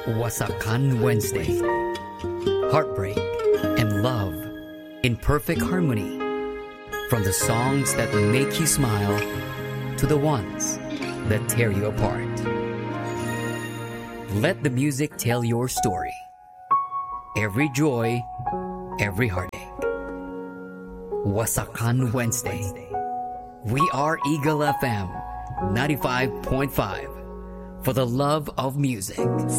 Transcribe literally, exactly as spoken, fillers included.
Wasakan Wednesday. Heartbreak and love in perfect harmony. From the songs that make you smile to the ones that tear you apart. Let the music tell your story. Every joy, every heartache. Wasakan Wednesday. We are Eagle F M ninety-five point five for the love of music.